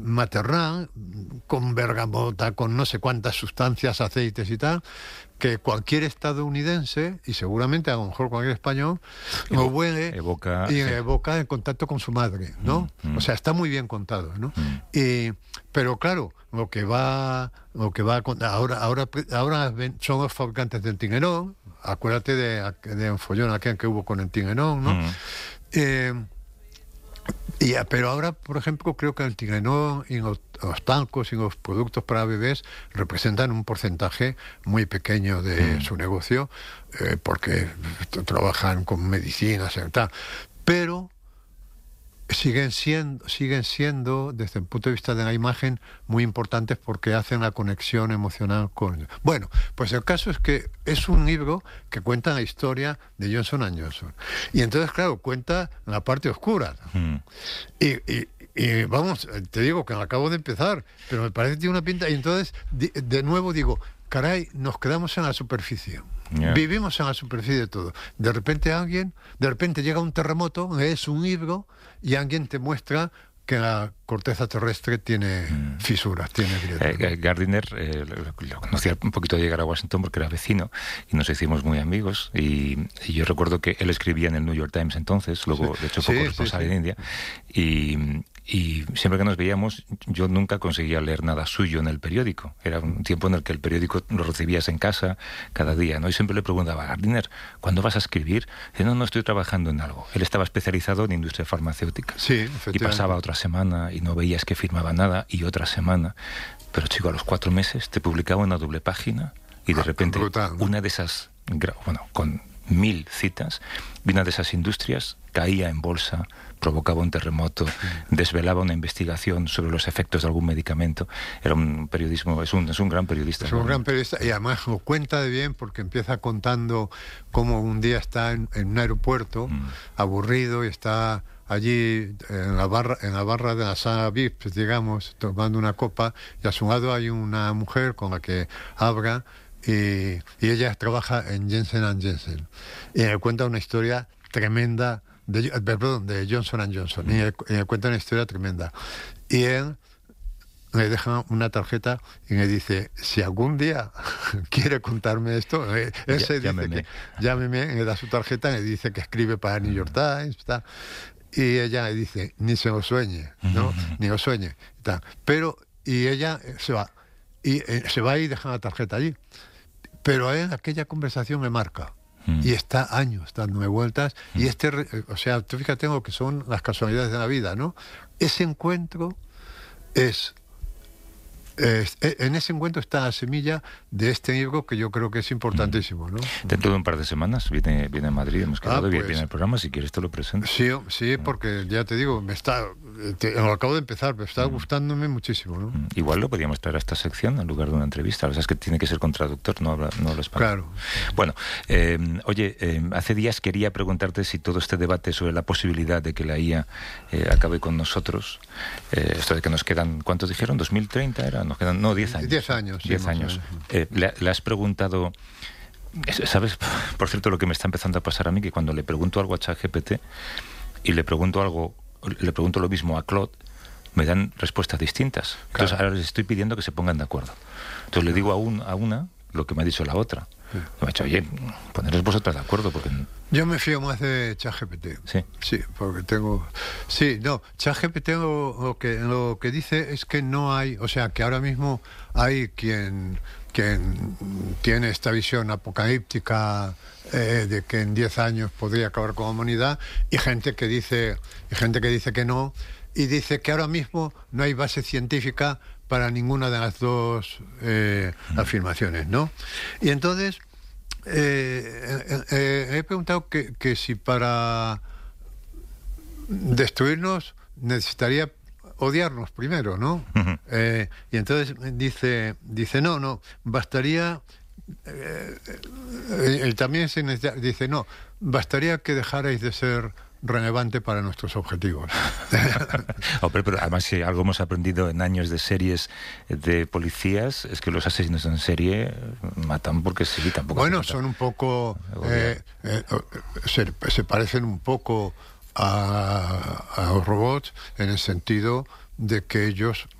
maternal, con bergamota, con no sé cuántas sustancias, aceites y tal, que cualquier estadounidense, y seguramente a lo mejor cualquier español, lo huele y evoca el contacto con su madre, ¿no? O sea, está muy bien contado, ¿no? Pero claro, lo que va ahora son los fabricantes del Tinguerón. Acuérdate de un follón aquel que hubo con el Tinguerón, ¿no? Pero ahora, por ejemplo, creo que el Tinguerón y los talcos y los productos para bebés representan un porcentaje muy pequeño de su negocio, porque trabajan con medicinas y tal. Pero siguen siendo, desde el punto de vista de la imagen, muy importantes porque hacen la conexión emocional con... Bueno, pues el caso es que es un libro que cuenta la historia de Johnson & Johnson. Y entonces, claro, cuenta la parte oscura. Y vamos, te digo que acabo de empezar, pero me parece que tiene una pinta... Y entonces, de nuevo digo, caray, nos quedamos en la superficie. Yeah. Vivimos en la superficie de todo. De repente llega un terremoto, lees un libro y alguien te muestra que la corteza terrestre tiene fisuras, tiene grietas. Gardiner lo conocía un poquito de llegar a Washington porque era vecino y nos hicimos muy amigos y yo recuerdo que él escribía en el New York Times entonces, luego de hecho fue corresponsal en India y siempre que nos veíamos yo nunca conseguía leer nada suyo en el periódico. Era un tiempo en el que el periódico lo recibías en casa cada día, ¿no? Y siempre le preguntaba, Gardiner, ¿cuándo vas a escribir? Dice, no, estoy trabajando en algo. Él estaba especializado en industria farmacéutica. Sí, y pasaba otra semana y no veías que firmaba nada y otra semana. Pero chico, a los 4 meses te publicaba una doble página y de repente brutal, ¿no? Una de esas, con 1000 citas, una de esas industrias caía en bolsa, provocaba un terremoto, desvelaba una investigación sobre los efectos de algún medicamento. Era un periodismo, es un gran periodista. Es un gran periodista y además lo cuenta de bien porque empieza contando cómo un día está en un aeropuerto aburrido y está allí en la barra de la sala VIP, digamos, tomando una copa, y a su lado hay una mujer con la que habla y ella trabaja en Janssen & Janssen y me cuenta una historia tremenda de Johnson & Johnson y me cuenta una historia tremenda y él me deja una tarjeta y me dice, si algún día quiere contarme esto, llámeme, me da su tarjeta y me dice que escribe para New York Times, está. Y ella le dice, ni se lo sueñe, ¿no? Ni lo sueñe. Pero, y ella se va y deja la tarjeta allí. Pero en aquella conversación me marca. Y está años dándome vueltas. Y o sea, tú fíjate lo que son las casualidades de la vida, ¿no? Ese encuentro en ese encuentro está la semilla de este libro que yo creo que es importantísimo, ¿no? Dentro de un par de semanas viene a Madrid, hemos quedado viene el programa, si quieres te lo presento. Sí, porque ya te digo, lo acabo de empezar, pero está gustándome muchísimo, ¿no? Igual lo podríamos traer a esta sección en lugar de una entrevista. La verdad es que tiene que ser con traductor, no habla español. Claro. Bueno, oye, hace días quería preguntarte si todo este debate sobre la posibilidad de que la IA acabe con nosotros, esto de que nos quedan, ¿cuántos dijeron? ¿2030 era? Nos quedan, 10 años. 10 años. 10 años. Le has preguntado... ¿Sabes? Por cierto, lo que me está empezando a pasar a mí, que cuando le pregunto algo a ChatGPT y le pregunto lo mismo a Claude, me dan respuestas distintas. Entonces ahora les estoy pidiendo que se pongan de acuerdo. Entonces le digo a una lo que me ha dicho la otra. Me ha dicho, oye, poneros vosotras de acuerdo porque... Yo me fío más de ChatGPT. Sí, porque tengo... Sí, no, ChatGPT lo que dice es que no hay... O sea, que ahora mismo hay quien tiene esta visión apocalíptica de que en 10 años podría acabar con la humanidad y gente que dice que no, y dice que ahora mismo no hay base científica para ninguna de las dos afirmaciones, ¿no? Y entonces he preguntado que si para destruirnos necesitaría odiarnos primero, ¿no? Y entonces dice no, bastaría... él también dice, no, bastaría que dejarais de ser relevante para nuestros objetivos. Pero además, si algo hemos aprendido en años de series de policías, es que los asesinos en serie matan porque sí, tampoco... Bueno, son un poco... se parecen un poco a los robots en el sentido de que ellos